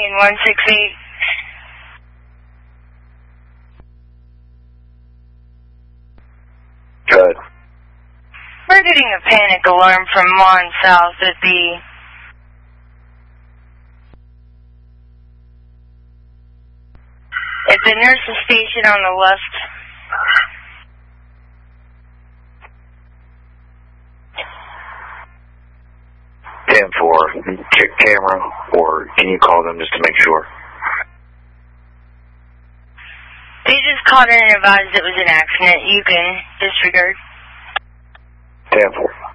in 168. Good. We're getting a panic alarm from Mon South at the... At the nurse's station on the left. 10-4, check camera, or can you call them just to make sure? They just called in and advised it was an accident. You can disregard. 10-4.